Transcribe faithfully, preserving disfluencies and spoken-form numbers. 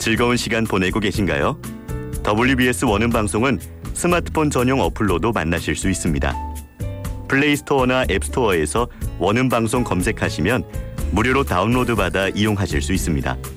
즐거운 시간 보내고 계신가요? 더블유비에스 원음 방송은 스마트폰 전용 어플로도 만나실 수 있습니다. 플레이스토어나 앱스토어에서 원음 방송 검색하시면 무료로 다운로드 받아 이용하실 수 있습니다.